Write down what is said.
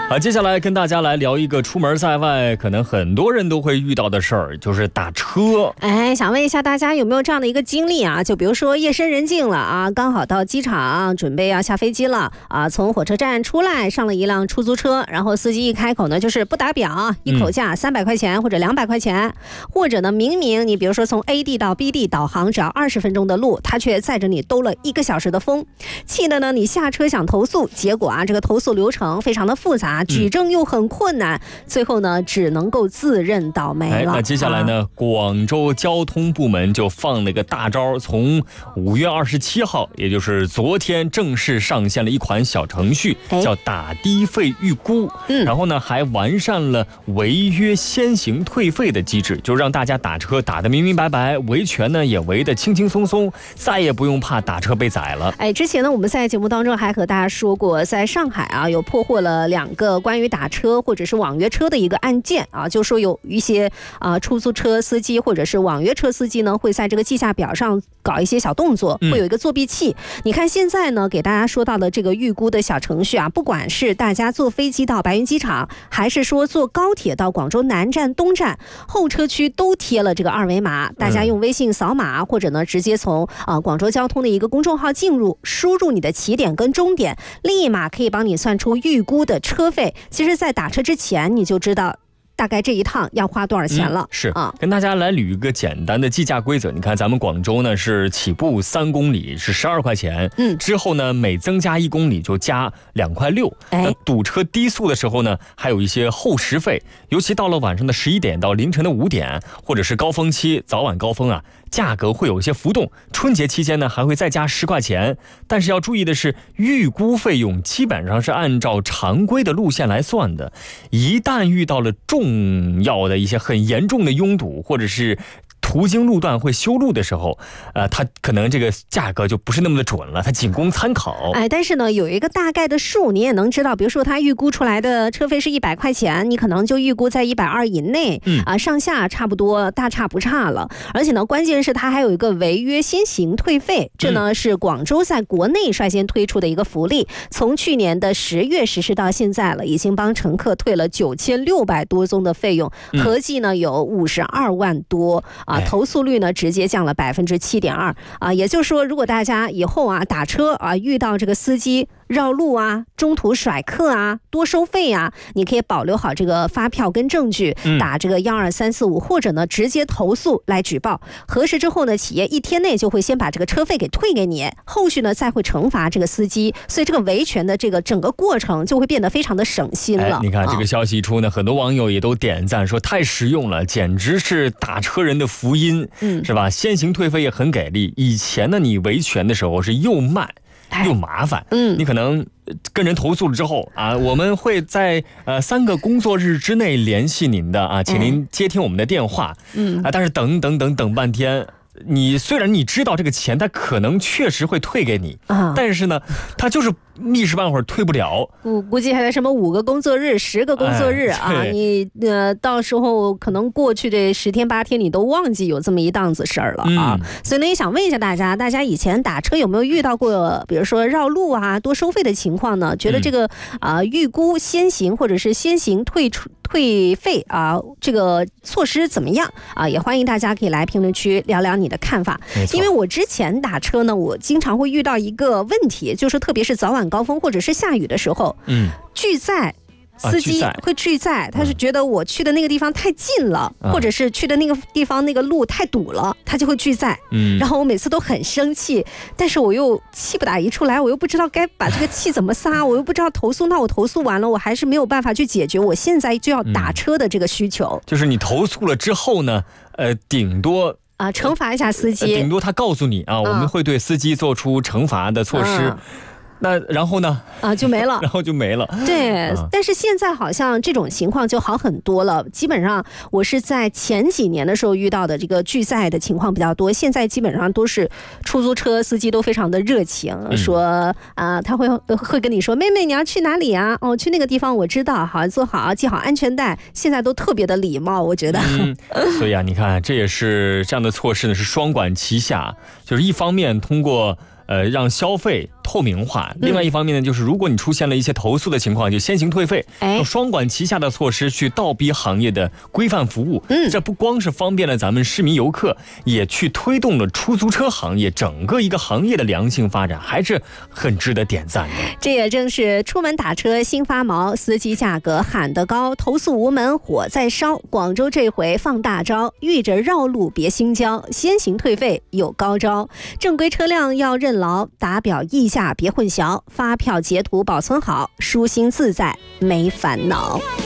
好，接下来跟大家来聊一个出门在外可能很多人都会遇到的事儿，就是打车。 想问一下大家有没有这样的一个经历啊？就比如说夜深人静了啊，刚好到机场准备要下飞机了啊，从火车站出来上了一辆出租车，然后司机一开口呢就是不打表，一口价300块钱或者200块钱，或者呢明明你比如说从 A 地到 B 地导航只要20分钟的路，他却载着你兜了1个小时的风，气的呢你下车想投诉，结果啊这个投诉流程非常的复杂，举证又很困难，最后呢只能够自认倒霉了。 那接下来呢，广州交通部门就放了个大招，从5月27号，也就是昨天正式上线了一款小程序，叫打的费预估。然后呢还完善了违约先行退费的机制，就让大家打车打得明明白白，维权呢也维得轻轻松松，再也不用怕打车被宰了。 之前呢我们在节目当中还和大家说过，在上海啊有破获了2个关于打车或者是网约车的一个案件啊，就说有一些出租车司机或者是网约车司机呢会在这个计价表上搞一些小动作，会有一个作弊器。你看现在呢给大家说到的这个预估的小程序啊，不管是大家坐飞机到白云机场，还是说坐高铁到广州南站东站，候车区都贴了这个2维码，大家用微信扫码，或者呢直接从广州交通的一个公众号进入，输入你的起点跟终点，立马可以帮你算出预估的车费。其实在打车之前你就知道大概这一趟要花多少钱了。 是跟大家来捋一个简单的计价规则。你看咱们广州呢是起步3公里是12块钱，之后呢每增加1公里就加2块6。那堵车低速的时候呢还有一些后时费，尤其到了晚上的11点到凌晨的5点，或者是高峰期早晚高峰啊，价格会有一些浮动。春节期间呢还会再加10块钱，但是要注意的是，预估费用基本上是按照常规的路线来算的，一旦遇到了重要的一些很严重的拥堵，或者是途经路段会修路的时候，它可能这个价格就不是那么的准了，它仅供参考。 但是呢有一个大概的数你也能知道，比如说它预估出来的车费是100块钱，你可能就预估在120以内，上下差不多，大差不差了。而且呢关键是它还有一个违约先行退费，这呢是广州在国内率先推出的一个福利，从去年的10月实施到现在了，已经帮乘客退了9600多宗的费用，合计呢有52万多投诉率呢直接降了7.2%也就是说，如果大家以后打车遇到这个司机绕路中途甩客多收费你可以保留好这个发票跟证据，打这个12345，或者呢直接投诉来举报，核实之后呢企业1天内就会先把这个车费给退给你，后续呢再会惩罚这个司机，所以这个维权的这个整个过程就会变得非常的省心了。 你看这个消息一出呢，很多网友也都点赞说太实用了，简直是打车人的福音，是吧？先行退费也很给力。以前呢你维权的时候是又慢又麻烦，你可能跟人投诉了之后我们会在3个工作日之内联系您的请您接听我们的电话，但是等半天，虽然你知道这个钱他可能确实会退给你，但是呢他就是一时半会儿退不了， 估计还得什么5个工作日10个工作日你到时候可能过去这10天8天你都忘记有这么一档子事儿了所以呢也想问一下大家以前打车有没有遇到过比如说绕路多收费的情况呢？觉得这个预估先行或者是先行退费这个措施怎么样也欢迎大家可以来评论区聊聊你的看法。因为我之前打车呢，我经常会遇到一个问题，就是特别是早晚高峰或者是下雨的时候，拒载司机会拒载，他是觉得我去的那个地方太近了，或者是去的那个地方那个路太堵了，他就会拒载。然后我每次都很生气，但是我又气不打一处来，我又不知道该把这个气怎么撒，我又不知道投诉，那我投诉完了，我还是没有办法去解决我现在就要打车的这个需求。 就是你投诉了之后呢，顶多惩罚一下司机， 顶多他告诉你我们会对司机做出惩罚的措施。那然后呢就没了然后就没了。 对，但是现在好像这种情况就好很多了，基本上我是在前几年的时候遇到的这个拒载的情况比较多，现在基本上都是出租车司机都非常的热情，说他会跟你说，妹妹你要去哪里去那个地方我知道，好坐好系好安全带，现在都特别的礼貌，我觉得所以你看这也是这样的措施呢，是双管齐下，就是一方面通过让消费透明化。另外一方面呢，就是如果你出现了一些投诉的情况，就先行退费，用双管齐下的措施去倒逼行业的规范服务。这不光是方便了咱们市民游客，也去推动了出租车行业整个一个行业的良性发展，还是很值得点赞的。 这也正是出门打车心发毛，司机价格喊得高，投诉无门火在烧。广州这回放大招，遇着绕路别心焦，先行退费有高招。正规车辆要认牢，打表议价别混淆，发票截图保存好，舒心自在没烦恼。